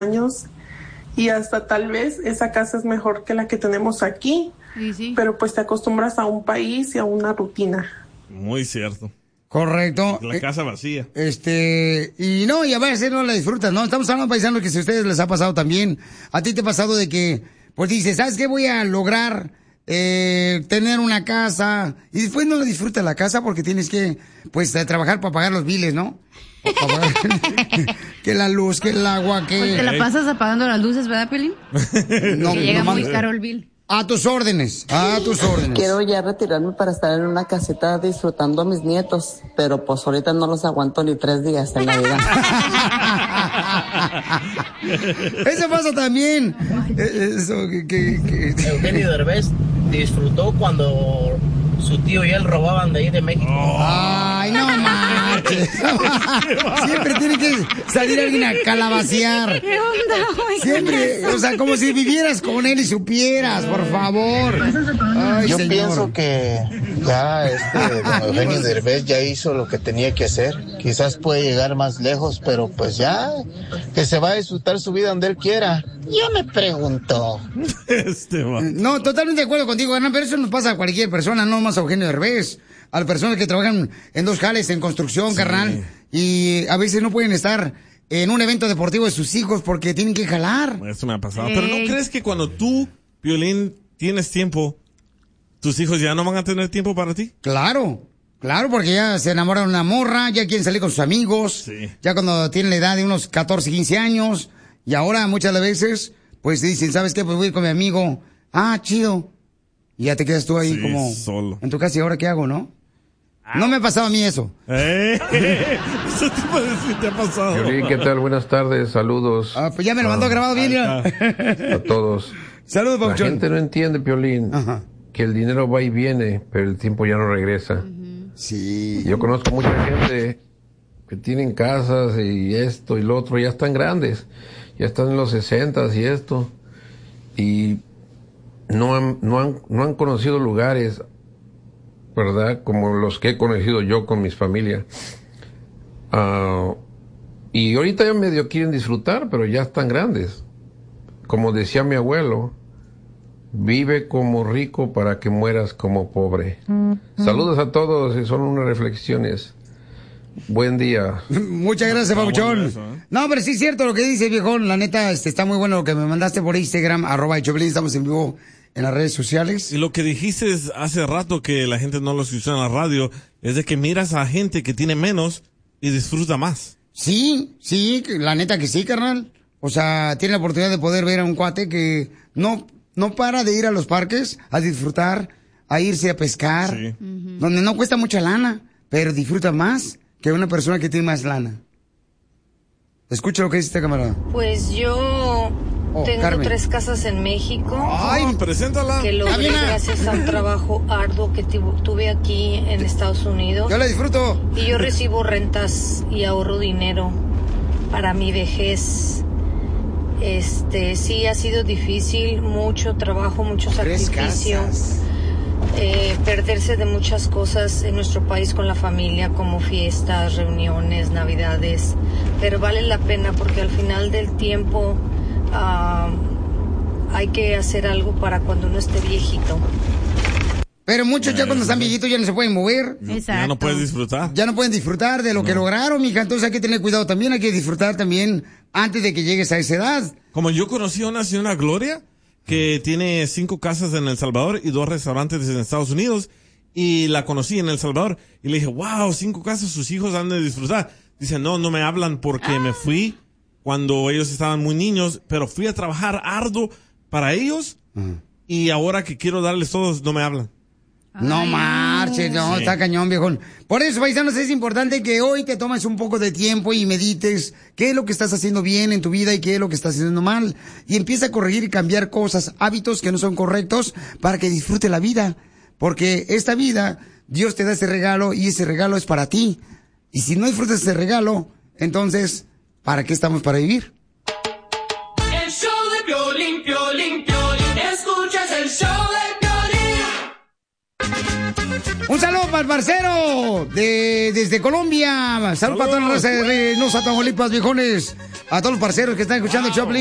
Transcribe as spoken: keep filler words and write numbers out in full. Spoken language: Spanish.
años y hasta tal vez esa casa es mejor que la que tenemos aquí, sí, sí. Pero pues te acostumbras a un país y a una rutina. Muy cierto. Correcto. La casa vacía. Este, y no, y a veces no la disfrutas, ¿no? Estamos hablando, paisanos, que si a ustedes les ha pasado también, a ti te ha pasado de que, pues dices, ¿sabes qué? Voy a lograr eh, tener una casa, y después no la disfrutas la casa porque tienes que, pues, trabajar para pagar los biles, ¿no? Pagar, que la luz, que el agua, que... Pues te la pasas apagando las luces, ¿verdad, Pelín? No, que llega no, muy no, caro el bill. A tus órdenes, a tus órdenes. Quiero ya retirarme para estar en una caseta disfrutando a mis nietos, pero pues ahorita no los aguanto ni tres días en la vida. Eso pasa también. Eso que, que, que... Eugenio Derbez disfrutó cuando su tío y él robaban de ahí de México. Ay, no manches. Siempre tiene que salir alguien a calabacear. ¿Qué onda? Siempre, o sea, como si vivieras con él y supieras, por favor. Ay, Yo señor. pienso que ya este don Eugenio Derbez ya hizo lo que tenía que hacer. Quizás puede llegar más lejos, pero pues ya que se va a disfrutar su vida donde él quiera. Yo me pregunto. Este va. No, totalmente de acuerdo contigo, Hernán, pero eso nos pasa a cualquier persona, no más a Eugenio Derbez. A las personas que trabajan en dos jales, en construcción, sí. Carnal, y a veces no pueden estar en un evento deportivo de sus hijos porque tienen que jalar. Eso me ha pasado. Hey. Pero ¿no crees que cuando tú, Piolín, tienes tiempo, tus hijos ya no van a tener tiempo para ti? Claro. Claro, porque ya se enamoran de una morra, ya quieren salir con sus amigos, sí. Ya cuando tienen la edad de unos catorce, quince años, y ahora muchas veces, pues dicen, ¿sabes qué? Pues voy a ir con mi amigo. Ah, chido. Y ya te quedas tú ahí, sí, como solo en tu casa, ¿y ahora qué hago, no? Ah. No me ha pasado a mí eso. Eh, eso te, te ha pasado. Piolín, ¿qué tal? Buenas tardes, saludos. Ah, pues ya me lo mandó ah, grabado bien, ya. A todos. Saludos, Pauchón. La gente no entiende, Piolín, ajá, que el dinero va y viene, pero el tiempo ya no regresa. Uh-huh. Sí. Yo conozco mucha gente que tienen casas y esto y lo otro, ya están grandes, ya están en los sesentas y esto, y no han, no han, no han conocido lugares, ¿verdad? Como los que he conocido yo con mis familias. Uh, y ahorita ya medio quieren disfrutar, pero ya están grandes. Como decía mi abuelo, vive como rico para que mueras como pobre. Mm-hmm. Saludos a todos y son unas reflexiones. Buen día. Muchas gracias, Pauchón. ¿eh? No, pero sí es cierto lo que dice, viejón. La neta, este, está muy bueno lo que me mandaste por Instagram, arroba el Choplin. Estamos en vivo en las redes sociales. Y lo que dijiste hace rato que la gente no lo escucha en la radio, es de que miras a gente que tiene menos y disfruta más. Sí, sí, la neta que sí, carnal. O sea, tiene la oportunidad de poder ver a un cuate que no, no para de ir a los parques a disfrutar, a irse a pescar, sí. Uh-huh. Donde no cuesta mucha lana, pero disfruta más que una persona que tiene más lana. Escucha lo que dice esta camarada. Pues yo oh, tengo Carmen. tres casas en México. Ay, preséntala. Que logré gracias al trabajo arduo que tuve aquí en Estados Unidos. Yo la disfruto. Y yo recibo rentas y ahorro dinero para mi vejez. Este, sí ha sido difícil, mucho trabajo, mucho sacrificio. Eh, perderse de muchas cosas en nuestro país con la familia, como fiestas, reuniones, navidades, pero vale la pena porque al final del tiempo uh, hay que hacer algo para cuando uno esté viejito. Pero muchos ya cuando están viejitos ya no se pueden mover. Exacto. Ya no pueden disfrutar. Ya no pueden disfrutar de lo no. que lograron, mija. Entonces hay que tener cuidado también, hay que disfrutar también antes de que llegues a esa edad. Como yo conocí a una señora Gloria que tiene cinco casas en El Salvador y dos restaurantes en Estados Unidos, y la conocí en El Salvador y le dije, wow, cinco casas, sus hijos han de disfrutar. Dice, no, no me hablan porque ah. me fui cuando ellos estaban muy niños, pero fui a trabajar arduo para ellos uh-huh. y ahora que quiero darles todos, no me hablan. No marches, no, sí. Está cañón, viejón. Por eso, paisanos, es importante que hoy te tomes un poco de tiempo y medites qué es lo que estás haciendo bien en tu vida y qué es lo que estás haciendo mal. Y empieza a corregir y cambiar cosas, hábitos que no son correctos para que disfrute la vida. Porque esta vida, Dios te da ese regalo y ese regalo es para ti. Y si no disfrutas ese regalo, entonces, ¿para qué estamos para vivir? El show de Piolín, Piolín, Piolín, escuchas el show de Un saludo para el parcero de, desde Colombia. Saludos para toda la raza de Reynosa, Tamaulipas, viejones. A todos los parceros que están escuchando el Choplin.